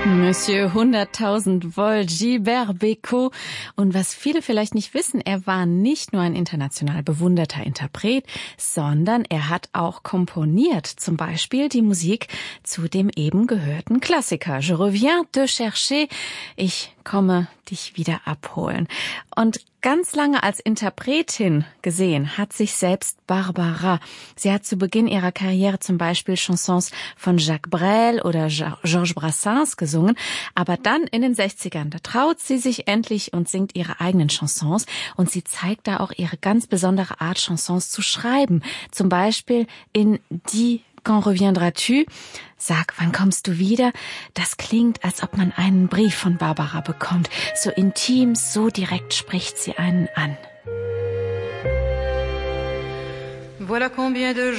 Monsieur 100.000 Volt, Gilbert Bécaud. Und was viele vielleicht nicht wissen, er war nicht nur ein international bewunderter Interpret, sondern er hat auch komponiert, zum Beispiel die Musik zu dem eben gehörten Klassiker Je reviens te chercher, ich komme dich wieder abholen. Und ganz lange als Interpretin gesehen hat sich selbst Barbara. Sie hat zu Beginn ihrer Karriere zum Beispiel Chansons von Jacques Brel oder Georges Brassens gesungen, aber dann in den 60ern, da traut sie sich endlich und singt ihre eigenen Chansons und sie zeigt da auch ihre ganz besondere Art, Chansons zu schreiben. Zum Beispiel in Die Quand reviendras-tu? Sag, wann kommst du wieder? Das klingt, als ob man einen Brief von Barbara bekommt. So intim, so direkt spricht sie einen an. Voilà combien de